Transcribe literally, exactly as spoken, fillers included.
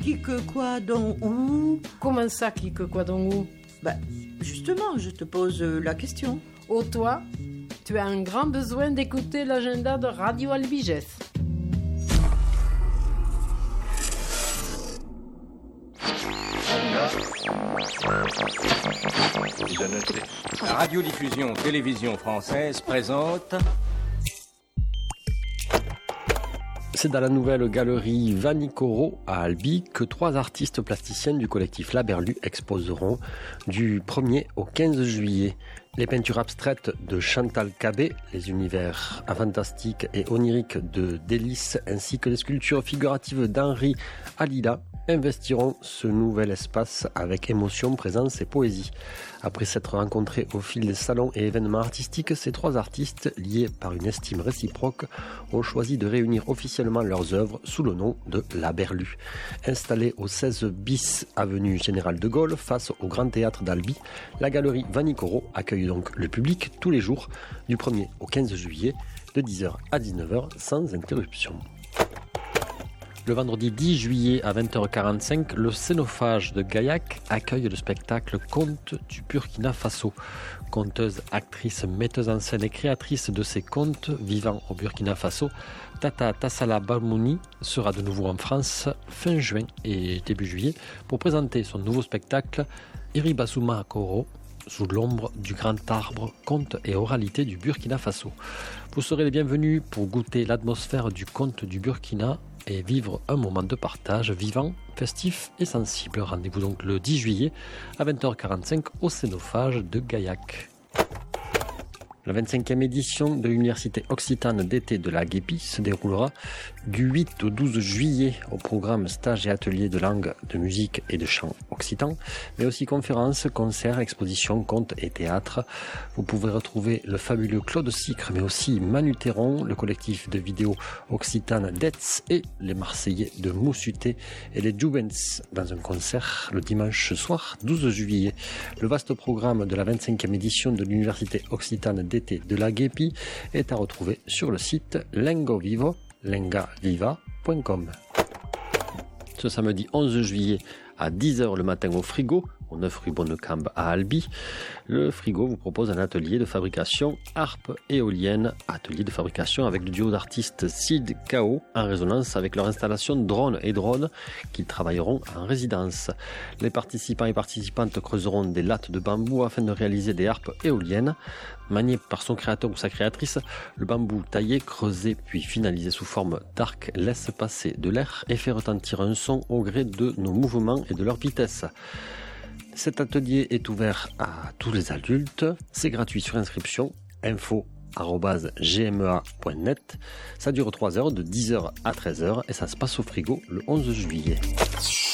qui que quoi donc où? Comment ça, qui que quoi donc où? Ben, justement, je te pose la question. Oh, toi, tu as un grand besoin d'écouter l'agenda de Radio Albiges. La radiodiffusion télévision française présente... C'est dans la nouvelle galerie Vanicoro à Albi que trois artistes plasticiens du collectif Laberlu exposeront du premier au quinze juillet. Les peintures abstraites de Chantal Cabé, les univers fantastiques et oniriques de Délice ainsi que les sculptures figuratives d'Henri Alida investiront ce nouvel espace avec émotion, présence et poésie. Après s'être rencontrés au fil des salons et événements artistiques, ces trois artistes, liés par une estime réciproque, ont choisi de réunir officiellement leurs œuvres sous le nom de Laberlu. Installée au seize bis avenue Général de Gaulle, face au Grand Théâtre d'Albi, la galerie Vanicoro accueille donc le public tous les jours, du premier au quinze juillet, de dix heures à dix-neuf heures, sans interruption. Le vendredi dix juillet à vingt heures quarante-cinq, le Scénophage de Gaillac accueille le spectacle Contes du Burkina Faso. Conteuse, actrice, metteuse en scène et créatrice de ces contes vivant au Burkina Faso, Tata Tassala Balmouni sera de nouveau en France fin juin et début juillet pour présenter son nouveau spectacle Iribasuma Koro, sous l'ombre du grand arbre, contes et oralité du Burkina Faso. Vous serez les bienvenus pour goûter l'atmosphère du conte du Burkina et vivre un moment de partage vivant, festif et sensible. Rendez-vous donc le dix juillet à vingt heures quarante-cinq au Scénophage de Gaillac. La vingt-cinquième édition de l'Université Occitane d'été de la Guépie se déroulera du huit au douze juillet au programme stages et ateliers de langue, de musique et de chant occitan, mais aussi conférences, concerts, expositions, contes et théâtres. Vous pouvez retrouver le fabuleux Claude Sicre, mais aussi Manu Théron, le collectif de vidéo Occitane Detz et les Marseillais de Moussuté et les Jubens dans un concert le dimanche soir douze juillet. Le vaste programme de la vingt-cinquième édition de l'Université Occitane d'été de la Guépie est à retrouver sur le site lengovivo, lengaviva point com. Ce samedi onze juillet à dix heures le matin au Frigo, au neuf rue Bonnecambe à Albi, le Frigo vous propose un atelier de fabrication harpe éolienne, atelier de fabrication avec le duo d'artistes Sid K O en résonance avec leur installation drone et drone qu'ils travailleront en résidence. Les participants et participantes creuseront des lattes de bambou afin de réaliser des harpes éoliennes. Manié par son créateur ou sa créatrice, le bambou taillé, creusé puis finalisé sous forme d'arc laisse passer de l'air et fait retentir un son au gré de nos mouvements et de leur vitesse. Cet atelier est ouvert à tous les adultes, c'est gratuit sur inscription, info arobase g m e a point net. Ça dure trois heures de dix heures à treize heures et ça se passe au Frigo le onze juillet.